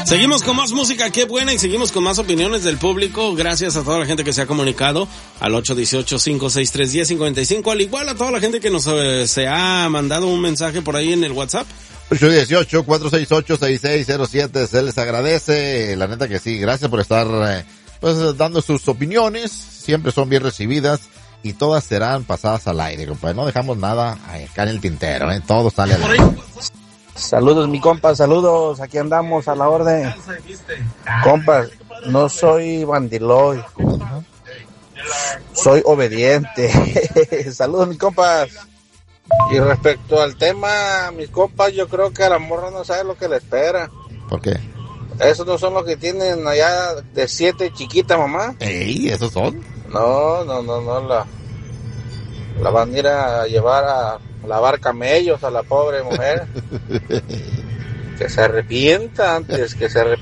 Seguimos con más música, qué buena, y seguimos con más opiniones del público. Gracias a toda la gente que se ha comunicado al 818-563-1055, al igual a toda la gente que nos se ha mandado un mensaje por ahí en el WhatsApp. 818-468-6607, se les agradece, la neta que sí, gracias por estar pues dando sus opiniones, siempre son bien recibidas y todas serán pasadas al aire, compadre, no dejamos nada acá en el tintero, todo sale al aire. Saludos mi compa, saludos, aquí andamos a la orden. Compa, no soy bandiloy, soy obediente. Saludos mis compas. Y respecto al tema, mis compas, yo creo que a la morra no sabe lo que le espera. ¿Por qué? Esos no son los que tienen allá de 7 chiquitas, mamá. ¡Ey! ¿Esos son? No, la van a ir a llevar a lavar camellos a la pobre mujer. Que se arrepienta antes.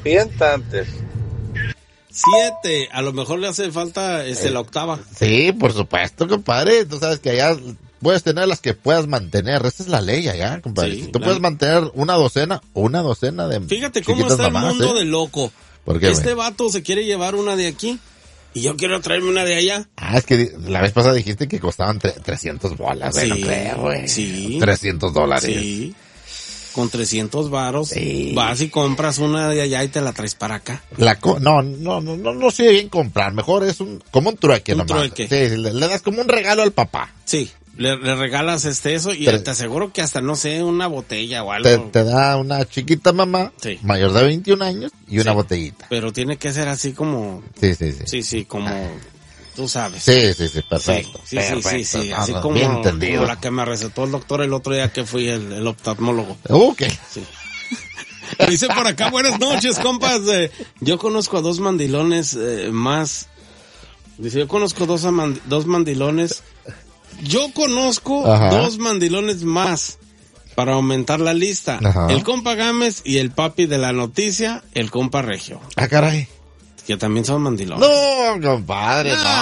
7, a lo mejor le hace falta la octava. Sí, por supuesto, compadre. Tú sabes que allá puedes tener las que puedas mantener. Esa es la ley allá, compadre. Sí, si tú puedes mantener una docena de Fíjate cómo está el mundo de loco. ¿Por qué, este vato se quiere llevar una de aquí y yo quiero traerme una de allá. Es que la vez pasada dijiste que costaban 300 bolas, güey. Sí, No creo, güey. Sí. $300. Sí. Con 300 varos, vas y compras una de allá y te la traes para acá. No sé bien comprar, mejor es como un trueque nomás. Trueque. Sí, le das como un regalo al papá. Sí, le regalas eso y te aseguro que hasta, no sé, una botella o algo. Te da una chiquita mamá, mayor de 21 años y una botellita. Pero tiene que ser así como... Sí, como... Tú sabes. Sí, perfecto. Sí, así como la que me recetó el doctor el otro día que fui el oftalmólogo. Ok. Sí. Dice por acá, buenas noches, compas. Yo conozco a dos mandilones más. Dice, yo conozco dos mandilones. Yo conozco dos mandilones más para aumentar la lista. Ajá. El compa Gámez y el papi de la noticia, el compa Regio. Ah, caray. Que también son mandilones. No, compadre, no.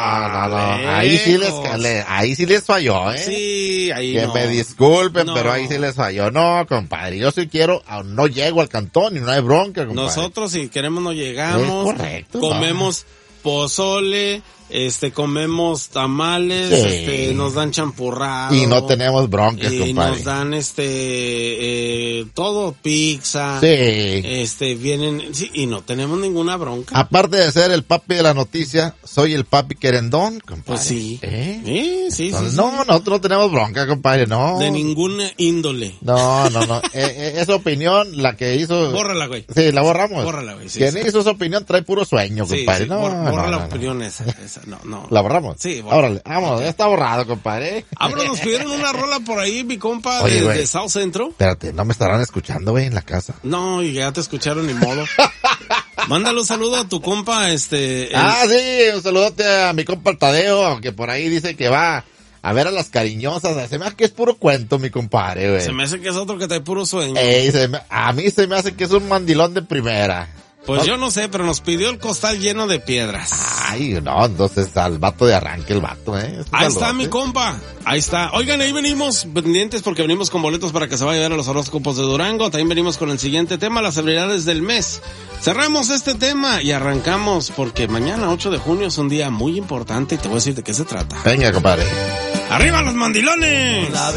Ahí sí les falló, Sí, ahí que me disculpen, pero ahí sí les falló. No, compadre, yo sí quiero, no llego al cantón y no hay bronca, compadre. Nosotros si queremos no llegamos. Es correcto. Comemos pozole, comemos tamales, nos dan champurrado. Y no tenemos broncas, compadre. Y nos dan todo, pizza. Sí. Vienen, y no tenemos ninguna bronca. Aparte de ser el papi de la noticia, soy el papi querendón, compadre. Pues sí. Sí. No, nosotros no tenemos bronca, compadre, no. De ninguna índole. No. Esa opinión, la que hizo... Bórrala, güey. Sí, la borramos. Bórrala, güey. Sí, Quien hizo esa opinión trae puro sueño, compadre. Borra la opinión esa. No. ¿La borramos? Sí, órale, vámonos, ya está borrado, compadre. Nos pidieron una rola por ahí, mi compa, de South Centro. Espérate, no me estarán escuchando, güey, en la casa. No, y ya te escucharon, ni modo. Mándale un saludo a tu compa, sí, un saludote a mi compa el Tadeo, aunque por ahí dice que va a ver a las cariñosas. Se me hace que es puro cuento, mi compadre, güey. Se me hace que es otro que trae puro sueño. A mí se me hace que es un mandilón de primera. Pues yo no sé, pero nos pidió el costal lleno de piedras. Ay, no, entonces al vato de arranque el vato, Ahí está mi compa, ahí está. Oigan, ahí venimos pendientes porque venimos con boletos para que se vaya a ver a los horóscopos de Durango. También venimos con el siguiente tema, las celebridades del mes. Cerramos este tema y arrancamos porque mañana 8 de junio es un día muy importante y te voy a decir de qué se trata. Venga, compadre. ¡Arriba los mandilones!